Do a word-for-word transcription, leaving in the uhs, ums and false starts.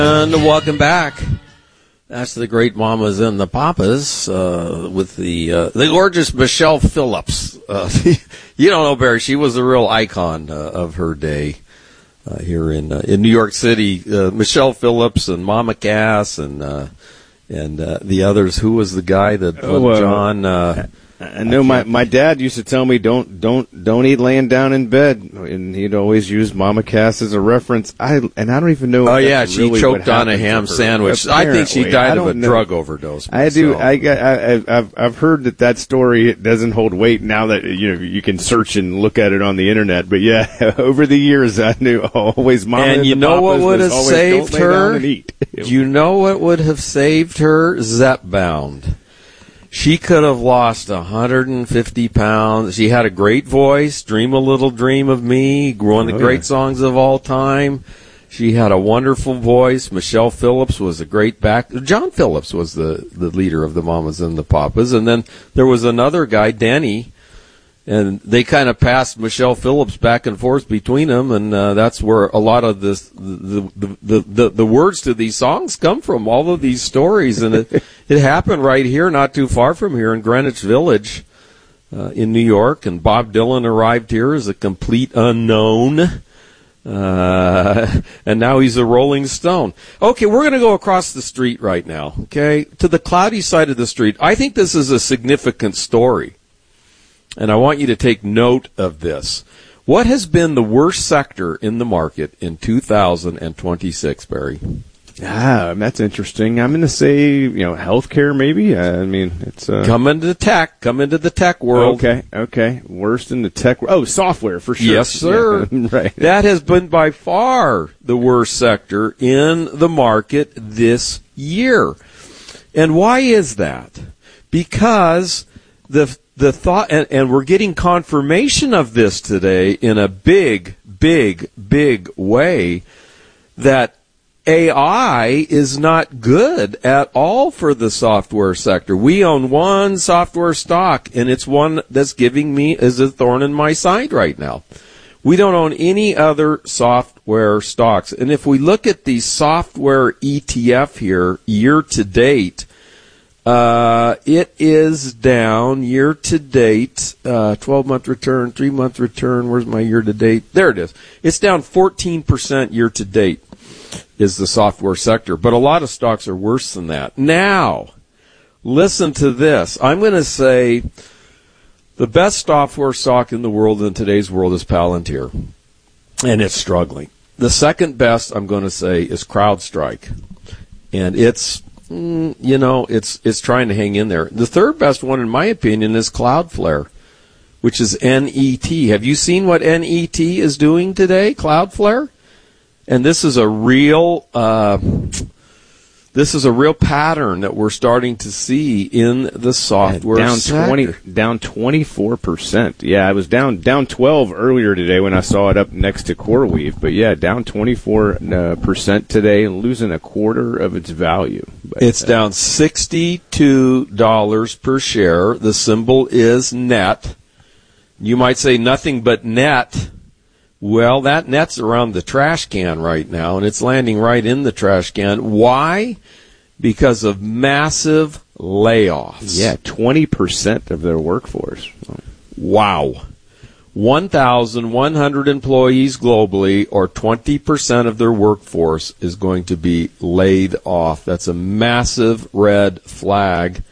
And welcome back. That's the great Mamas and the Papas uh, with the uh, the gorgeous Michelle Phillips. Uh, you don't know, Barry. She was a real icon uh, of her day uh, here in uh, in New York City. Uh, Michelle Phillips and Mama Cass and uh, and uh, the others. Who was the guy that oh, uh, John? Uh, I know my, my dad used to tell me don't don't don't eat laying down in bed, and he'd always use Mama Cass as a reference. I and I don't even know. Oh if yeah, that's she really choked what on a ham sandwich. Apparently. I think she died of a know. drug overdose. I myself. do. I, I I've I've heard that that story doesn't hold weight now that you know you can search and look at it on the internet. But yeah, over the years I knew always Mama and, and you the know what Papas would have always, saved don't lay her? down and eat. You know what would have saved her? Zepbound. She could have lost one hundred fifty pounds. She had a great voice, Dream a Little Dream of Me, one of the Oh, great yeah. songs of all time. She had a wonderful voice. Michelle Phillips was a great back. John Phillips was the, the leader of the Mamas and the Papas. And then there was another guy, Denny, and they kind of passed Michelle Phillips back and forth between them, and uh, that's where a lot of this, the, the the the the words to these songs come from. All of these stories, and it it happened right here, not too far from here, in Greenwich Village, uh, in New York. And Bob Dylan arrived here as a complete unknown, uh, and now he's a Rolling Stone. Okay, we're going to go across the street right now. Okay, to the cloudy side of the street. I think this is a significant story. And I want you to take note of this. What has been the worst sector in the market in two thousand twenty-six, Barry? Ah, that's interesting. I'm going to say, you know, healthcare maybe. I mean, it's uh... come into tech. Come into the tech world. Okay, okay. Worst in the tech. Oh, software for sure. Yes, sir. Yeah, right. That has been by far the worst sector in the market this year. And why is that? Because the The thought, and, and we're getting confirmation of this today in a big, big, big way, that A I is not good at all for the software sector. We own one software stock, and it's one that's giving me is a thorn in my side right now. We don't own any other software stocks. And if we look at the software E T F here, year to date, Uh, it is down year to date, uh, twelve month return, three month return. Where's my year to date? There it is. It's down fourteen percent year to date is the software sector, but a lot of stocks are worse than that. Now, listen to this. I'm going to say the best software stock in the world in today's world is Palantir, and it's struggling. The second best, I'm going to say, is CrowdStrike, and it's you know, it's it's trying to hang in there. The third best one, in my opinion, is Cloudflare, which is N E T. Have you seen what N E T is doing today, Cloudflare? And this is a real uh, this is a real pattern that we're starting to see in the software down sector. twenty, down twenty-four percent. Yeah, I was down down twelve earlier today when I saw it up next to CoreWeave. But yeah, down twenty-four percent today, losing a quarter of its value. But, it's uh, down sixty-two dollars per share. The symbol is net. You might say nothing but net. Well, that net's around the trash can right now, and it's landing right in the trash can. Why? Because of massive layoffs. Yeah, twenty percent of their workforce. Wow. one thousand one hundred employees globally, or twenty percent of their workforce, is going to be laid off. That's a massive red flag